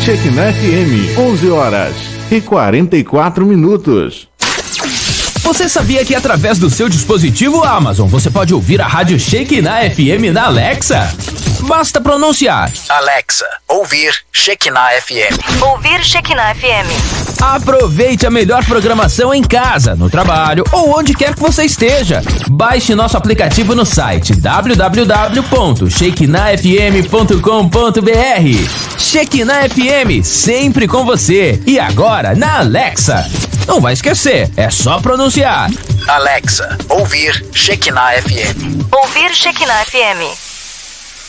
Shekinah FM, 11h44. Você sabia que através do seu dispositivo Amazon você pode ouvir a rádio Shekinah FM na Alexa? Basta pronunciar: Alexa, ouvir Shekinah FM. Ouvir Shekinah FM. Aproveite a melhor programação em casa, no trabalho ou onde quer que você esteja. Baixe nosso aplicativo no site www.shekinahfm.com.br. Shekinah FM, sempre com você. E agora na Alexa. Não vai esquecer, é só pronunciar: Alexa, ouvir Shekinah FM. Ouvir Shekinah FM.